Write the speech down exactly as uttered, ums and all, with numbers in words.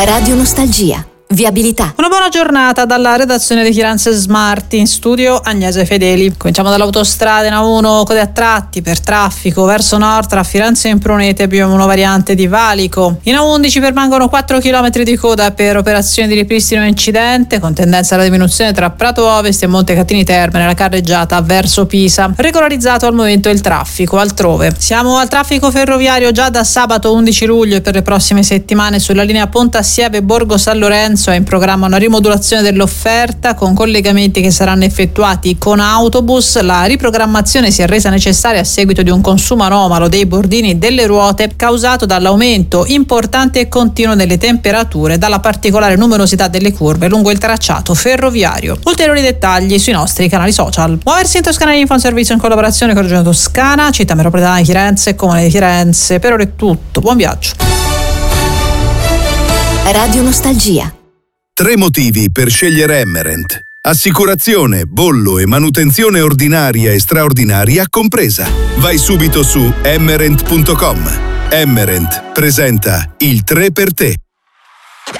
Radio Nostalgia. Viabilità. Una buona giornata dalla redazione di Firenze Smart, in studio Agnese Fedeli. Cominciamo dall'autostrada in A uno, code a tratti per traffico verso nord tra Firenze e Imprunete, abbiamo una variante di Valico. In A undici permangono quattro chilometri di coda per operazioni di ripristino incidente, con tendenza alla diminuzione tra Prato Ovest e Montecatini Terme nella carreggiata verso Pisa. Regolarizzato al momento il traffico altrove. Siamo al traffico ferroviario già da sabato undici luglio e per le prossime settimane sulla linea Pontassieve-Borgo San Lorenzo è in programma una rimodulazione dell'offerta con collegamenti che saranno effettuati con autobus. La riprogrammazione si è resa necessaria a seguito di un consumo anomalo dei bordini delle ruote causato dall'aumento importante e continuo delle temperature, dalla particolare numerosità delle curve lungo il tracciato ferroviario. Ulteriori dettagli sui nostri canali social. Muoversi in Toscana Info, un servizio in collaborazione con Regione Toscana, Città Metropolitana di Firenze e Comune di Firenze. Per ora è tutto, buon viaggio. Radio Nostalgia. Tre motivi per scegliere Emerent. Assicurazione, bollo e manutenzione ordinaria e straordinaria compresa. Vai subito su emerent punto com. Emerent presenta il tre per te.